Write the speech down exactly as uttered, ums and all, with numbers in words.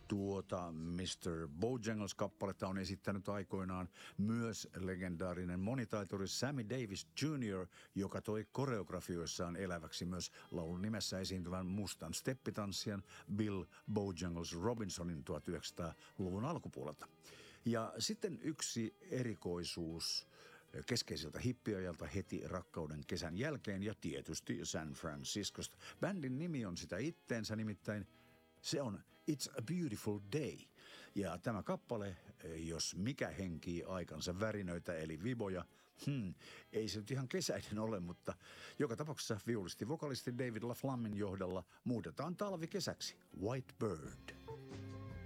Tuota mister Bojangles-kappaletta on esittänyt aikoinaan myös legendaarinen monitaituri Sammy Davis junior, joka toi koreografioissaan eläväksi myös laulun nimessä esiintyvän mustan steppitanssijan Bill Bojangles Robinsonin tuhatyhdeksänsataaluvun alkupuolelta. Ja sitten yksi erikoisuus keskeiseltä hippiajalta heti Rakkauden kesän jälkeen ja tietysti San Franciscosta. Bändin nimi on sitä itteensä, nimittäin se on It's a Beautiful Day. Ja tämä kappale, jos mikä henkii aikansa värinöitä eli viboja, hmm, ei se nyt ihan kesäinen ole, mutta joka tapauksessa viulisti vokalisti David LaFlammen johdolla muutetaan talvi kesäksi. White Bird.